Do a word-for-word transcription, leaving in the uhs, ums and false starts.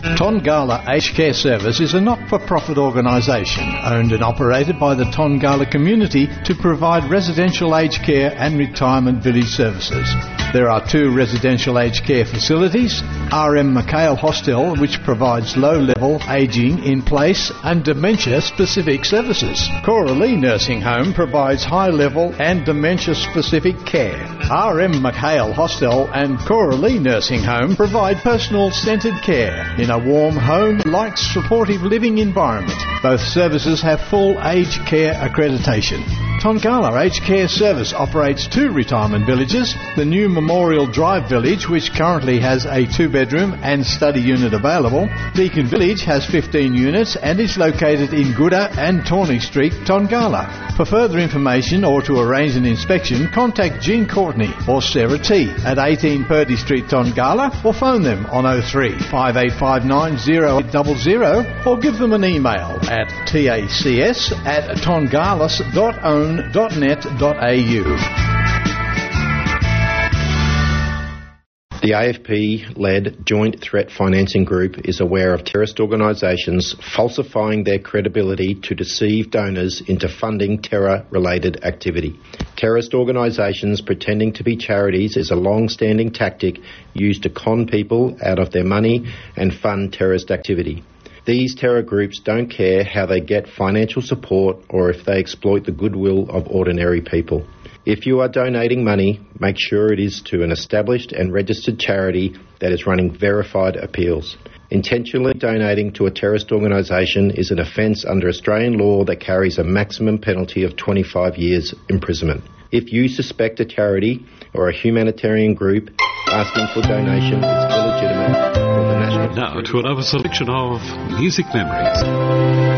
Tongala Aged Care Service is a not-for-profit organisation owned and operated by the Tongala community to provide residential aged care and retirement village services. There are two residential aged care facilities, R M McHale Hostel, which provides low-level ageing in place and dementia-specific services. Coralie Nursing Home provides high-level and dementia-specific care. R M McHale Hostel and Coralie Nursing Home provide personal-centred care in a warm home-like supportive living environment. Both services have full aged care accreditation. Tongala Aged Care Service operates two retirement villages, the new Memorial Drive Village, which currently has a two-bedroom and study unit available. Deakin Village has fifteen units and is located in Gooda and Tawny Street, Tongala. For further information or to arrange an inspection, contact Jean Courtney or Sarah T at eighteen Purdy Street, Tongala, or phone them on oh three, five eight five nine, oh eight zero zero or give them an email at tacs at tongalis dot own dot net dot a u. The A F P-led Joint Threat Financing Group is aware of terrorist organisations falsifying their credibility to deceive donors into funding terror-related activity. Terrorist organisations pretending to be charities is a long-standing tactic used to con people out of their money and fund terrorist activity. These terror groups don't care how they get financial support or if they exploit the goodwill of ordinary people. If you are donating money, make sure it is to an established and registered charity that is running verified appeals. Intentionally donating to a terrorist organisation is an offence under Australian law that carries a maximum penalty of twenty-five years imprisonment. If you suspect a charity or a humanitarian group asking for donation is illegitimate, or the National Now to another selection of Music Memories.